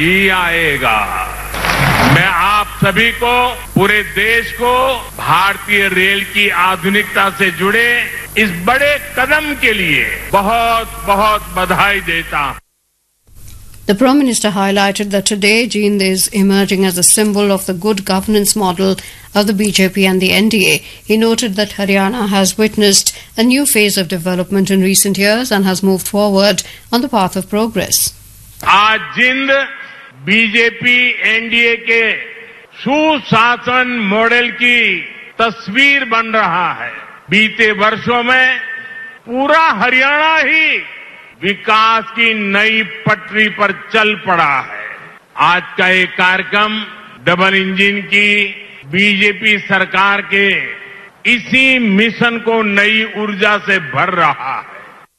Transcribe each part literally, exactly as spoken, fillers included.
ही आएगा। मैं आप सभी को, पूरे देश को भारतीय रेल की आधुनिकता से जुड़े इस बड़े कदम के लिए बहुत बहुत बधाई देता हूं। The Prime Minister highlighted that today Jind is emerging as a symbol of the good governance model of the B J P and the N D A. He noted that Haryana has witnessed a new phase of development in recent years and has moved forward on the path of progress. आज जिंद BJP NDA के सुशासन model की तस्वीर बन रहा है। बीते वर्षों में पूरा हरियाणा ही विकास की नई पटरी पर चल पड़ा है। आज का ये कार्यक्रम डबल इंजन की बीजेपी सरकार के इसी मिशन को नई ऊर्जा से भर रहा है।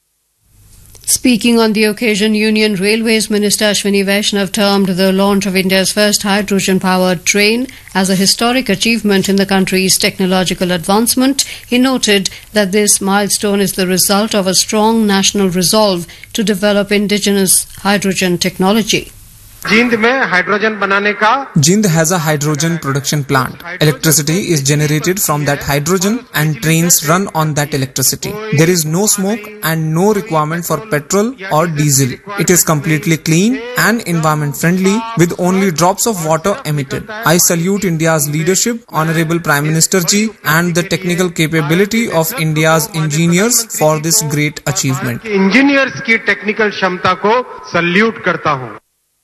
Speaking on the occasion, Union Railways Minister Ashwini Vaishnav termed the launch of India's first hydrogen-powered train as a historic achievement in the country's technological advancement. He noted that this milestone is the result of a strong national resolve to develop indigenous hydrogen technology. जिंद में hydrogen बनाने का Jind has a hydrogen production plant. Electricity is generated from that hydrogen and trains run on that electricity. There is no smoke and no requirement for petrol or diesel. It is completely clean and environment friendly with only drops of water emitted. I salute India's leadership, Honorable Prime Minister Ji, and the technical capability of India's engineers for this great achievement. Engineers की technical क्षमता को salute करता हूं।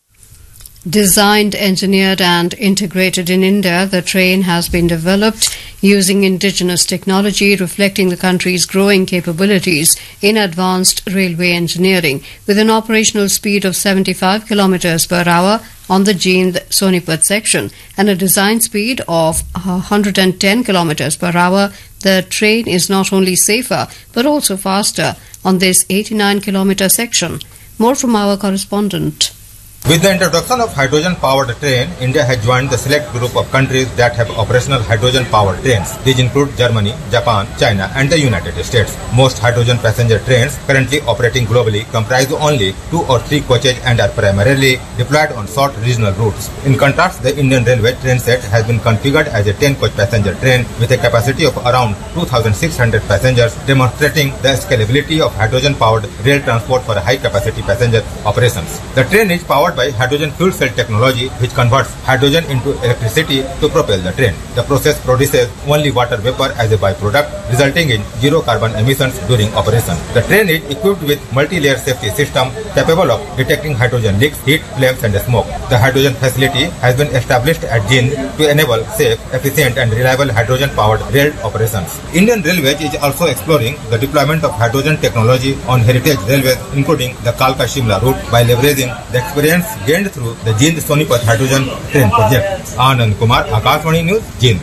Designed, engineered and integrated in India, the train has been developed using indigenous technology, reflecting the country's growing capabilities in advanced railway engineering. With an operational speed of seventy-five kilometers per hour on the Jind-Sonipat section and a design speed of one hundred ten kilometers per hour, the train is not only safer but also faster on this eighty-nine kilometer section. More from our correspondent. With the introduction of hydrogen-powered train, India has joined the select group of countries that have operational hydrogen-powered trains. These include Germany, Japan, China and the United States. Most hydrogen passenger trains currently operating globally comprise only two or three coaches and are primarily deployed on short regional routes. In contrast, the Indian Railway train set has been configured as a ten-coach passenger train with a capacity of around two thousand six hundred passengers, demonstrating the scalability of hydrogen-powered rail transport for high-capacity passenger operations. The train is powered by hydrogen fuel cell technology, which converts hydrogen into electricity to propel the train. The process produces only water vapor as a byproduct, resulting in zero carbon emissions during operation. The train is equipped with multi-layer safety system capable of detecting hydrogen leaks, heat, flames and smoke. The hydrogen facility has been established at Jind to enable safe, efficient and reliable hydrogen-powered rail operations. Indian Railways is also exploring the deployment of hydrogen technology on heritage railways, including the Kalka-Shimla route, by leveraging the experience gained through the Jind-Sonipat hydrogen train project. Anand Kumar, Akashvani News, Jind.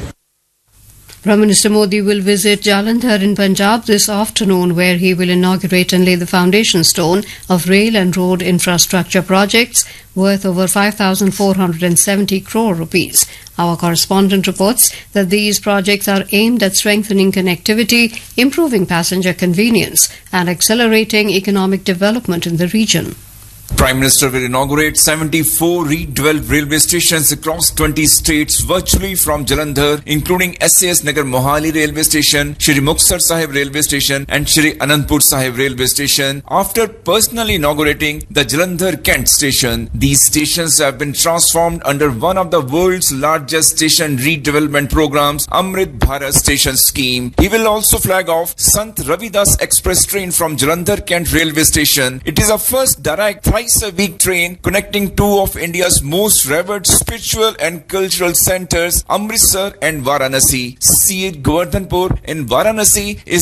Prime Minister Modi will visit Jalandhar in Punjab this afternoon, where he will inaugurate and lay the foundation stone of rail and road infrastructure projects worth over five thousand four hundred seventy crore rupees. Our correspondent reports that these projects are aimed at strengthening connectivity, improving passenger convenience and accelerating economic development in the region. Prime Minister will inaugurate seventy-four redeveloped railway stations across twenty states virtually from Jalandhar, including S A S Nagar Mohali Railway Station, Shri Muktsar Sahib Railway Station and Shri Anandpur Sahib Railway Station. After personally inaugurating the Jalandhar Kent Station, these stations have been transformed under one of the world's largest station redevelopment programs, Amrit Bharat Station Scheme. He will also flag off Sant Ravidas Express train from Jalandhar Kent Railway Station. It is a first direct thrice-a-week train connecting two of India's most revered spiritual and cultural centers, Amritsar and Varanasi. C H Govardhanpur in Varanasi is